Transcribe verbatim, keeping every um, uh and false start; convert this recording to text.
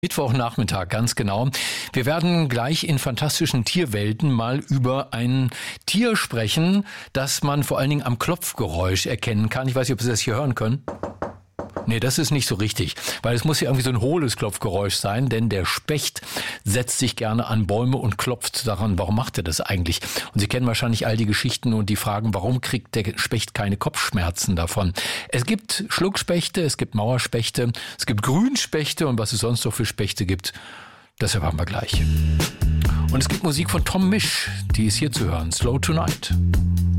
Mittwochnachmittag, ganz genau. Wir werden gleich in fantastischen Tierwelten mal über ein Tier sprechen, das man vor allen Dingen am Klopfgeräusch erkennen kann. Ich weiß nicht, ob Sie das hier hören können. Nee, das ist nicht so richtig, weil es muss ja irgendwie so ein hohles Klopfgeräusch sein, denn der Specht setzt sich gerne an Bäume und klopft daran. Warum macht er das eigentlich? Und Sie kennen wahrscheinlich all die Geschichten und die Fragen, warum kriegt der Specht keine Kopfschmerzen davon? Es gibt Schluckspechte, es gibt Mauerspechte, es gibt Grünspechte und was es sonst noch für Spechte gibt, das erfahren wir gleich. Und es gibt Musik von Tom Misch, die ist hier zu hören. Slow Tonight.